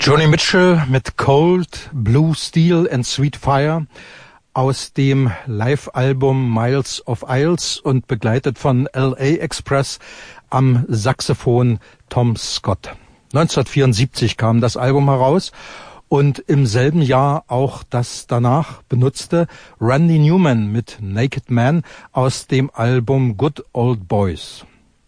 Joni Mitchell mit Cold, Blue Steel and Sweet Fire aus dem Live-Album Miles of Isles und begleitet von L.A. Express am Saxophon Tom Scott. 1974 kam das Album heraus und im selben Jahr auch das danach benutzte Randy Newman mit Naked Man aus dem Album Good Old Boys.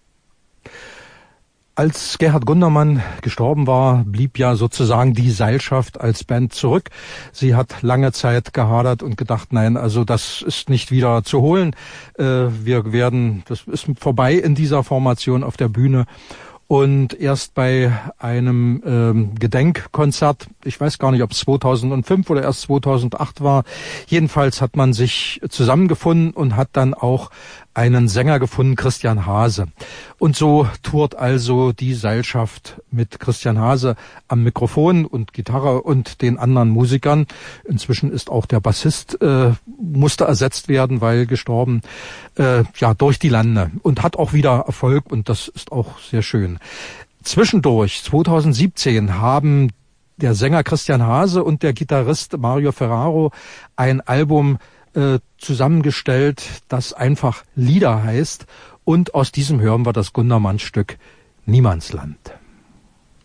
Als Gerhard Gundermann gestorben war, blieb ja sozusagen die Seilschaft als Band zurück. Sie hat lange Zeit gehadert und gedacht, nein, also das ist nicht wieder zu holen. Das ist vorbei in dieser Formation auf der Bühne. Und erst bei einem Gedenkkonzert, ich weiß gar nicht, ob es 2005 oder erst 2008 war, jedenfalls hat man sich zusammengefunden und hat dann auch einen Sänger gefunden, Christian Hase. Und so tourt also die Seilschaft mit Christian Hase am Mikrofon und Gitarre und den anderen Musikern. Inzwischen ist auch der Bassist, musste ersetzt werden, weil gestorben, durch die Lande und hat auch wieder Erfolg und das ist auch sehr schön. Zwischendurch, 2017, haben der Sänger Christian Hase und der Gitarrist Mario Ferraro ein Album zusammengestellt, das einfach Lieder heißt. Und aus diesem hören wir das Gundermann-Stück Niemandsland.